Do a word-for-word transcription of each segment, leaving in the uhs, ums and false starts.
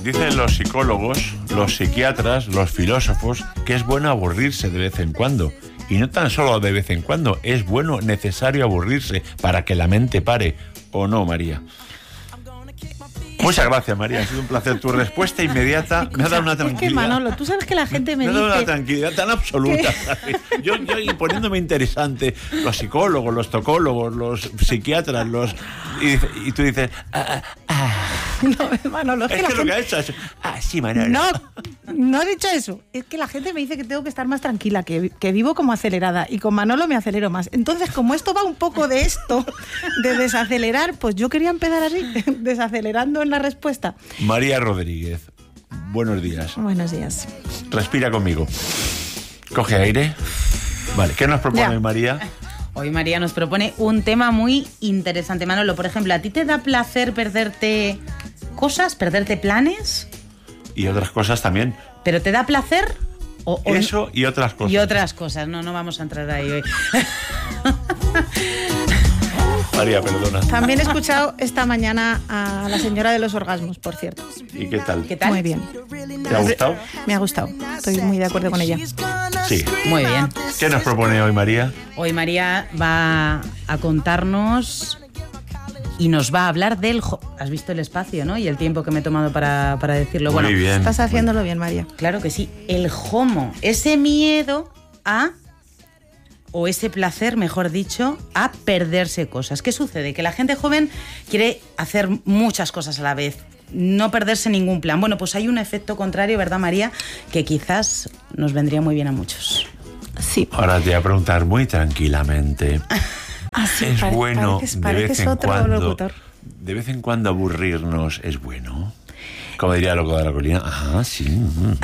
Dicen los psicólogos, los psiquiatras, los filósofos, que es bueno aburrirse de vez en cuando. Y no tan solo de vez en cuando, es bueno, necesario aburrirse para que la mente pare. ¿O no, María? Muchas gracias, María. Ha sido un placer. Tu respuesta inmediata me ha dado una tranquilidad. Es que, Manolo, tú sabes que la gente me, me dice... Me ha dado una tranquilidad tan absoluta. Yo, yo y poniéndome interesante, los psicólogos, los tocólogos, los psiquiatras, los... Y, y tú dices... Ah, ah. No, Manolo, es, es que, la que gente... lo que ha hecho es... Ah, sí, Manolo. No, no he dicho eso. Es que la gente me dice que tengo que estar más tranquila, que, que vivo como acelerada. Y con Manolo me acelero más. Entonces, como esto va un poco de esto, de desacelerar, pues yo quería empezar así, desacelerando en la respuesta. María Rodríguez, buenos días. Buenos días. Respira conmigo. Coge aire. Vale, ¿qué nos propone Ya. María? Hoy María nos propone un tema muy interesante. Manolo, por ejemplo, ¿a ti te da placer perderte cosas, perderte planes? Y otras cosas también. ¿Pero te da placer? O, o Eso y otras cosas. Y otras cosas. No, no vamos a entrar ahí hoy. María, perdona. También he escuchado esta mañana a la señora de los orgasmos, por cierto. ¿Y qué tal? ¿Qué tal? Muy bien. ¿Te ha gustado? Me ha gustado. Estoy muy de acuerdo con ella. Sí. Muy bien. ¿Qué nos propone hoy María? Hoy María va a contarnos y nos va a hablar del... jo- Has visto el espacio, ¿no? Y el tiempo que me he tomado para, para decirlo. Muy Bueno, bien. Estás haciéndolo bien, María. claro que sí. El JOMO. Ese miedo a... o ese placer, mejor dicho, a perderse cosas. ¿Qué sucede? Que la gente joven quiere hacer muchas cosas a la vez, no perderse ningún plan. Bueno, pues hay un efecto contrario, ¿verdad, María? Que quizás nos vendría muy bien a muchos. Sí. Ahora te voy a preguntar muy tranquilamente. Así ¿Es pare- bueno pareces- de pareces vez en otro cuando locutor. de vez en cuando aburrirnos? ¿Es bueno? Como diría el loco de la colina. Ajá, sí. mm.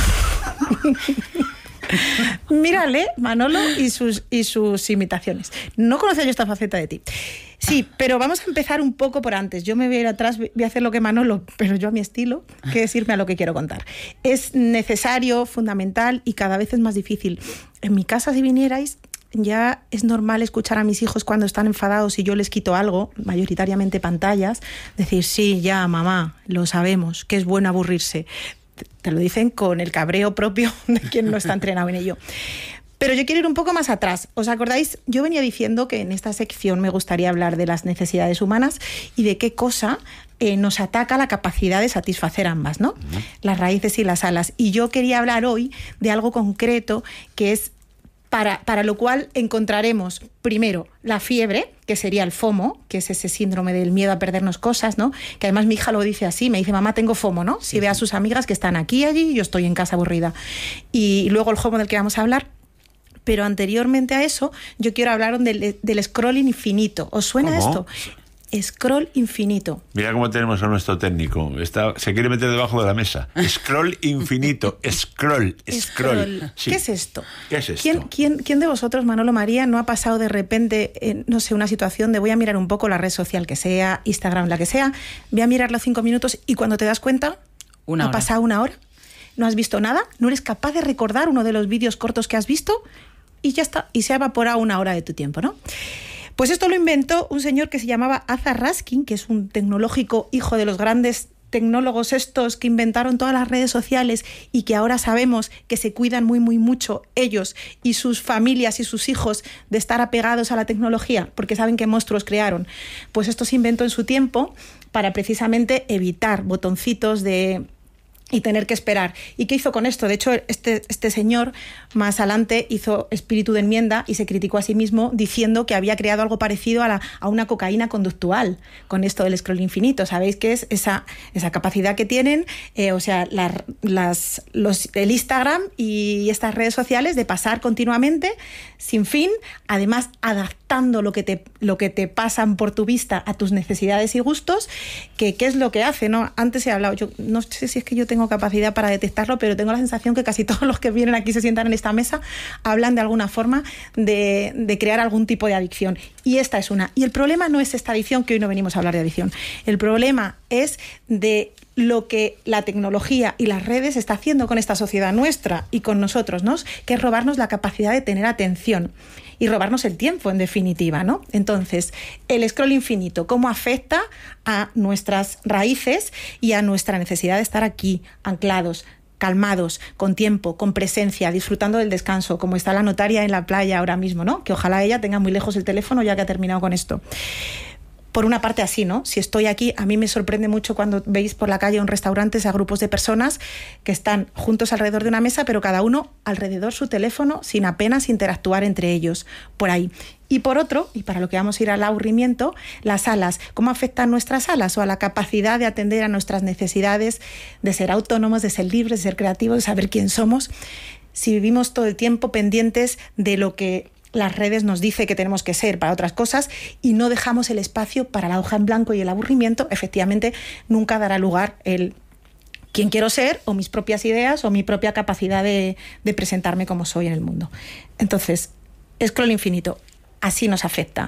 Mírale, Manolo, y sus, y sus imitaciones. No conocía yo esta faceta de ti. Sí, pero vamos a empezar un poco por antes. Yo me voy a ir atrás, voy a hacer lo que Manolo, pero yo a mi estilo, que es irme a lo que quiero contar. Es necesario, fundamental y cada vez es más difícil. En mi casa, si vinierais, ya es normal escuchar a mis hijos cuando están enfadados y yo les quito algo, mayoritariamente pantallas, decir, sí, ya, mamá, lo sabemos, que es bueno aburrirse. Te lo dicen con el cabreo propio de quien no está entrenado en ello. Pero yo quiero ir un poco más atrás. ¿Os acordáis? Yo venía diciendo que en esta sección me gustaría hablar de las necesidades humanas y de qué cosa eh, nos ataca la capacidad de satisfacer ambas, ¿no? Uh-huh. Las raíces y las alas. Y yo quería hablar hoy de algo concreto que es Para, para lo cual encontraremos primero la fiebre, que sería el FOMO, que es ese síndrome del miedo a perdernos cosas, ¿no? Que además mi hija lo dice así, me dice, mamá, tengo FOMO, ¿no? Si sí, ve a sus amigas que están aquí y allí, yo estoy en casa aburrida. Y luego el FOMO del que vamos a hablar. Pero anteriormente a eso, yo quiero hablar del, del scrolling infinito. ¿Os suena ¿Cómo? esto? Scroll infinito. Mira cómo tenemos a nuestro técnico. Está, se quiere meter debajo de la mesa. Scroll infinito. Scroll. Scroll. Scroll. Sí. ¿Qué es esto? ¿Qué es esto? ¿Quién, quién, ¿Quién de vosotros, Manolo, María, no ha pasado de repente, eh, no sé, una situación de voy a mirar un poco la red social que sea, Instagram, la que sea, voy a mirarlo cinco minutos y cuando te das cuenta, una ha hora. pasado una hora, no has visto nada, no eres capaz de recordar uno de los vídeos cortos que has visto y ya está, y se ha evaporado una hora de tu tiempo, ¿no? Pues esto lo inventó un señor que se llamaba Azar Raskin, que es un tecnológico hijo de los grandes tecnólogos estos que inventaron todas las redes sociales y que ahora sabemos que se cuidan muy, muy mucho ellos y sus familias y sus hijos de estar apegados a la tecnología, porque saben qué monstruos crearon. Pues esto se inventó en su tiempo para precisamente evitar botoncitos de... y tener que esperar. ¿Y qué hizo con esto? De hecho, este, este señor más adelante hizo espíritu de enmienda y se criticó a sí mismo diciendo que había creado algo parecido a, la, a una cocaína conductual con esto del scroll infinito. ¿Sabéis qué es esa, esa capacidad que tienen? Eh, o sea, la, las, los, el Instagram y estas redes sociales de pasar continuamente sin fin, además adaptando lo que te, lo que te pasan por tu vista a tus necesidades y gustos, que qué es lo que hace, ¿no? Antes he hablado, yo no sé si es que yo tengo capacidad para detectarlo, pero tengo la sensación que casi todos los que vienen aquí se sientan en esta mesa hablan de alguna forma de, de crear algún tipo de adicción. Y esta es una. Y el problema no es esta adicción, que hoy no venimos a hablar de adicción. El problema es de lo que la tecnología y las redes está haciendo con esta sociedad nuestra y con nosotros, ¿no? Que es robarnos la capacidad de tener atención. y robarnos el tiempo, en definitiva, ¿no? Entonces, el scroll infinito, ¿cómo afecta a nuestras raíces y a nuestra necesidad de estar aquí, anclados, calmados, con tiempo, con presencia, disfrutando del descanso, como está la notaria en la playa ahora mismo, ¿no? Que ojalá ella tenga muy lejos el teléfono ya que ha terminado con esto. Por una parte así, ¿no? Si estoy aquí, a mí me sorprende mucho cuando veis por la calle en restaurantes a grupos de personas que están juntos alrededor de una mesa, pero cada uno alrededor su teléfono sin apenas interactuar entre ellos, por ahí. Y por otro, y para lo que vamos a ir al aburrimiento, las alas. ¿Cómo afectan nuestras alas o a la capacidad de atender a nuestras necesidades, de ser autónomos, de ser libres, de ser creativos, de saber quién somos? Si vivimos todo el tiempo pendientes de lo que las redes nos dice que tenemos que ser para otras cosas y no dejamos el espacio para la hoja en blanco y el aburrimiento, efectivamente nunca dará lugar el quién quiero ser o mis propias ideas o mi propia capacidad de, de presentarme como soy en el mundo. Entonces, scroll infinito, así nos afecta.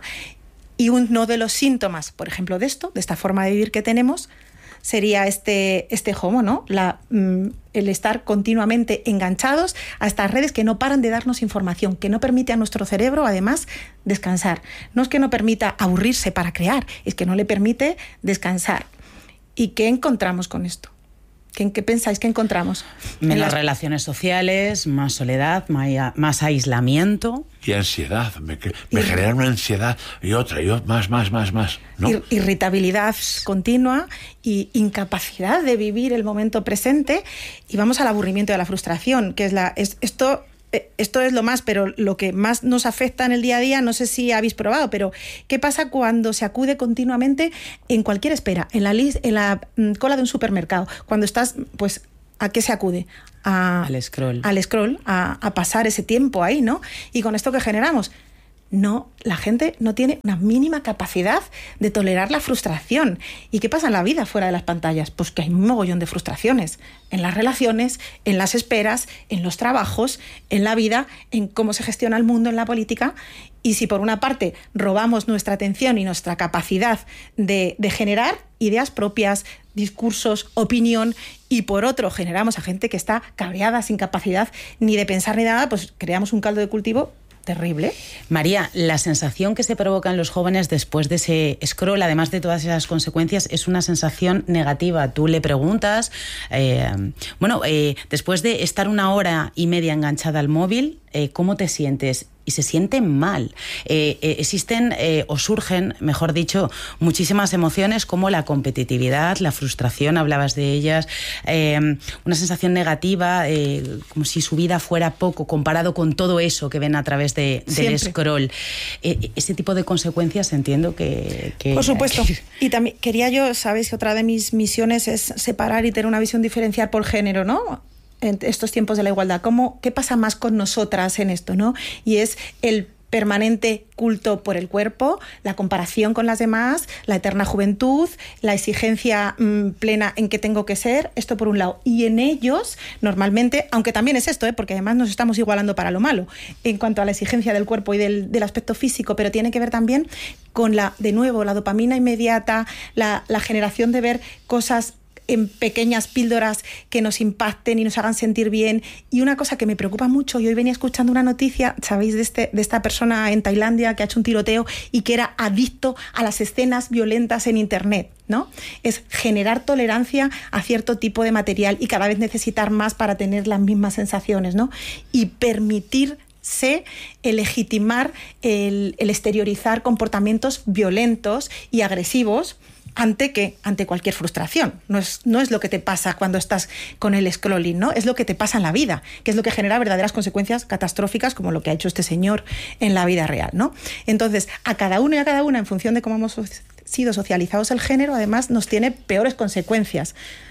Y uno de los síntomas, por ejemplo, de esto, de esta forma de vivir que tenemos, sería este, este FOMO, ¿no? La, mm, el estar continuamente enganchados a estas redes que no paran de darnos información, que no permite a nuestro cerebro, además, descansar. No es que no permita aburrirse para crear, es que no le permite descansar. ¿Y qué encontramos con esto? ¿Qué, qué pensáis que encontramos? Menos las... relaciones sociales, más soledad, más, más aislamiento. Y ansiedad, me, me genera una ansiedad y otra, y otra, más, más, más, más, ¿no? Irritabilidad continua y incapacidad de vivir el momento presente. Y vamos al aburrimiento y a la frustración, que es la es, esto... Esto es lo más, pero lo que más nos afecta en el día a día, no sé si habéis probado, pero ¿qué pasa cuando se acude continuamente en cualquier espera, en la, en la cola de un supermercado? Cuando estás, pues, ¿a qué se acude? A, al scroll. Al scroll, a, a pasar ese tiempo ahí, ¿no? Y con esto que generamos, no, la gente no tiene una mínima capacidad de tolerar la frustración. ¿Y qué pasa en la vida fuera de las pantallas? Pues que hay un mogollón de frustraciones en las relaciones, en las esperas, en los trabajos, en la vida, en cómo se gestiona el mundo, en la política. Y si por una parte robamos nuestra atención y nuestra capacidad de, de generar ideas propias, discursos, opinión, y por otro generamos a gente que está cabreada, sin capacidad ni de pensar ni nada, pues creamos un caldo de cultivo terrible. María, la sensación que se provoca en los jóvenes después de ese scroll, además de todas esas consecuencias, es una sensación negativa. Tú le preguntas, eh, bueno, eh, después de estar una hora y media enganchada al móvil, eh, ¿cómo te sientes? Y se sienten mal. Eh, eh, existen eh, o surgen, mejor dicho, muchísimas emociones como la competitividad, la frustración, hablabas de ellas, eh, una sensación negativa, eh, como si su vida fuera poco comparado con todo eso que ven a través de, del scroll. Eh, ese tipo de consecuencias entiendo que... que Por supuesto. Y también quería yo, sabes, que otra de mis misiones es separar y tener una visión diferencial por género, ¿no? En estos tiempos de la igualdad, ¿cómo, ¿qué pasa más con nosotras en esto, ¿no? Y es el permanente culto por el cuerpo, la comparación con las demás, la eterna juventud, la exigencia mmm, plena en que tengo que ser, esto por un lado. Y en ellos, normalmente, aunque también es esto, ¿eh? Porque además nos estamos igualando para lo malo, en cuanto a la exigencia del cuerpo y del, del aspecto físico, pero tiene que ver también con, la, de nuevo, la dopamina inmediata, la, la generación de ver cosas en pequeñas píldoras que nos impacten y nos hagan sentir bien. Y una cosa que me preocupa mucho, y hoy venía escuchando una noticia, ¿sabéis? De, este, de esta persona en Tailandia que ha hecho un tiroteo y que era adicto a las escenas violentas en Internet, ¿no? Es generar tolerancia a cierto tipo de material y cada vez necesitar más para tener las mismas sensaciones, ¿no? Y permitirse el legitimar, el, el exteriorizar comportamientos violentos y agresivos ante que ante cualquier frustración. No es, no es lo que te pasa cuando estás con el scrolling, ¿no? Es lo que te pasa en la vida, que es lo que genera verdaderas consecuencias catastróficas como lo que ha hecho este señor en la vida real, ¿no? Entonces, a cada uno y a cada una, en función de cómo hemos sido socializados el género, además nos tiene peores consecuencias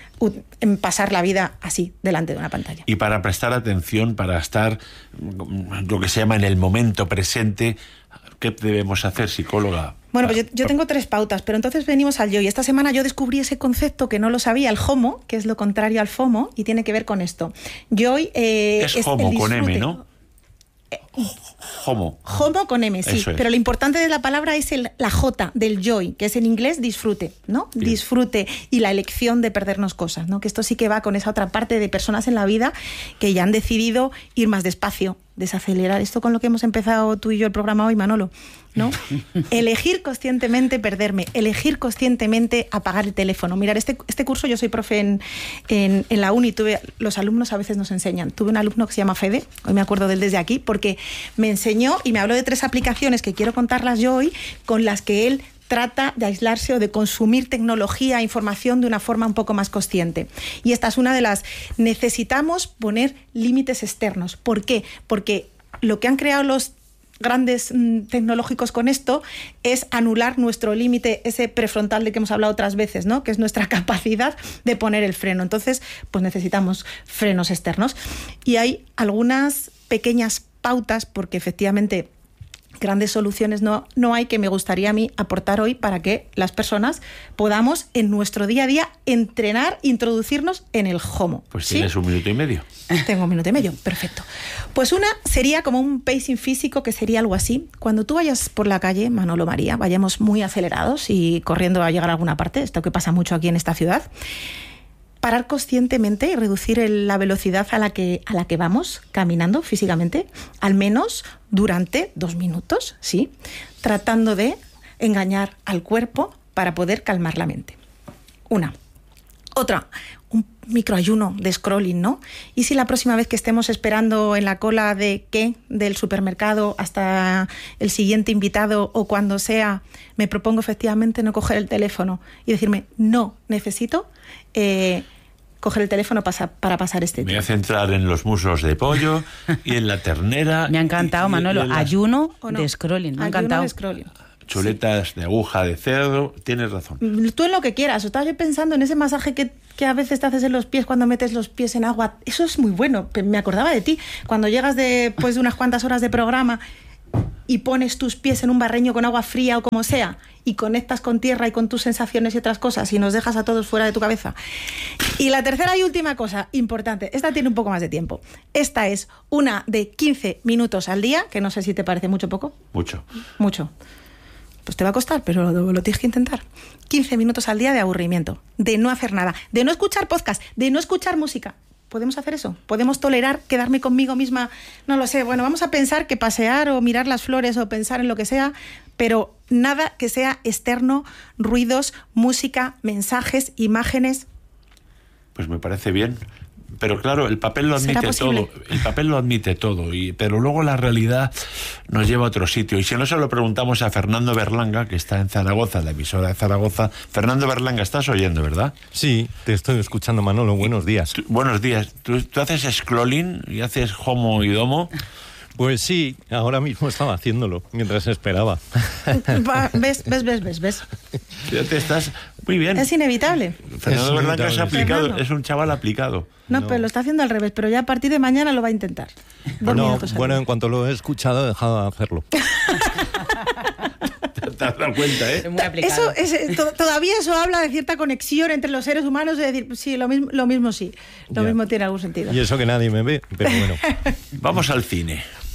en pasar la vida así, delante de una pantalla. Y para prestar atención, para estar, lo que se llama en el momento presente, ¿qué debemos hacer, psicóloga? Bueno, pues yo, yo tengo tres pautas, pero entonces venimos al yo. Y esta semana yo descubrí ese concepto que no lo sabía, el HOMO, que es lo contrario al FOMO, y tiene que ver con esto. Yo, eh, es, es HOMO con M, ¿no? Homo. Homo con M, sí. Pero lo importante de la palabra es el, la J del joy, que es en inglés disfrute, ¿no? Bien. Disfrute y la elección de perdernos cosas, ¿no? Que esto sí que va con esa otra parte de personas en la vida que ya han decidido ir más despacio, desacelerar. Esto con lo que hemos empezado tú y yo el programa hoy, Manolo, ¿no? Elegir conscientemente perderme, elegir conscientemente apagar el teléfono. Mirar, este, este curso, yo soy profe en, en, en la uni, tuve, los alumnos a veces nos enseñan. Tuve un alumno que se llama Fede, hoy me acuerdo de él desde aquí, porque me enseñó y me habló de tres aplicaciones que quiero contarlas yo hoy, con las que él trata de aislarse o de consumir tecnología e información de una forma un poco más consciente. Y esta es una de las... Necesitamos poner límites externos. ¿Por qué? Porque lo que han creado los grandes mmm, tecnológicos con esto es anular nuestro límite, ese prefrontal de que hemos hablado otras veces, ¿no? Que es nuestra capacidad de poner el freno. Entonces, pues necesitamos frenos externos. Y hay algunas pequeñas pautas, porque efectivamente grandes soluciones no, no hay, que me gustaría a mí aportar hoy para que las personas podamos en nuestro día a día entrenar, introducirnos en el Homo. Pues ¿sí? Tienes un minuto y medio. Tengo un minuto y medio, perfecto. Pues una sería como un pacing físico, que sería algo así. Cuando tú vayas por la calle, Manolo, María, vayamos muy acelerados y corriendo a llegar a alguna parte, esto que pasa mucho aquí en esta ciudad, parar conscientemente y reducir el, la velocidad a la, que, a la que vamos caminando físicamente, al menos durante dos minutos, ¿sí? Tratando de engañar al cuerpo para poder calmar la mente. Una. Otra, un microayuno de scrolling, ¿no? Y si la próxima vez que estemos esperando en la cola de qué, del supermercado hasta el siguiente invitado o cuando sea, me propongo efectivamente no coger el teléfono y decirme, no, necesito eh, coger el teléfono pasa, para pasar este tiempo. Me voy a centrar en los muslos de pollo y en la ternera. Me ha encantado, y, Manolo, y las ayuno ¿O no? de scrolling, me ha Ayuno encantado. de scrolling. chuletas sí. de aguja de cerdo, tienes razón. Tú en lo que quieras. Estaba yo pensando en ese masaje que, que a veces te haces en los pies cuando metes los pies en agua. Eso es muy bueno. Me acordaba de ti. Cuando llegas después de unas cuantas horas de programa y pones tus pies en un barreño con agua fría o como sea y conectas con tierra y con tus sensaciones y otras cosas y nos dejas a todos fuera de tu cabeza. Y la tercera y última cosa importante, esta tiene un poco más de tiempo. Esta es una de quince minutos al día, que no sé si te parece mucho o poco. Mucho. Mucho. Pues te va a costar, pero lo, lo tienes que intentar. quince minutos al día de aburrimiento, de no hacer nada, de no escuchar podcast, de no escuchar música. ¿Podemos hacer eso? ¿Podemos tolerar quedarme conmigo misma? No lo sé. Bueno, vamos a pensar que pasear o mirar las flores o pensar en lo que sea, pero nada que sea externo, ruidos, música, mensajes, imágenes. Pues me parece bien. Pero claro, el papel lo admite todo, el papel lo admite todo, y, pero luego la realidad nos lleva a otro sitio. Y si no se lo preguntamos a Fernando Berlanga, que está en Zaragoza, la emisora de Zaragoza. Fernando Berlanga, estás oyendo, ¿verdad? Sí, te estoy escuchando, Manolo. Buenos días. Tú, buenos días. ¿Tú, tú haces scrolling y haces homo y domo? Pues sí, ahora mismo estaba haciéndolo, mientras esperaba. Va, ves, ves, ves, ves, ves. Fíjate, estás muy bien. Es inevitable. Fernando Es Berlanga es inevitable. aplicado, Fernando. es un chaval aplicado. No, No. pero lo está haciendo al revés, pero ya a partir de mañana lo va a intentar. Dos Bueno, minutos al bueno, día. en cuanto lo he escuchado, he dejado de hacerlo. Te has dado cuenta, ¿eh? Es muy aplicado. Eso es, to- todavía eso habla de cierta conexión entre los seres humanos, de decir, sí, lo mismo, lo mismo sí, lo Ya. mismo tiene algún sentido. Y eso que nadie me ve, pero bueno. Vamos al cine.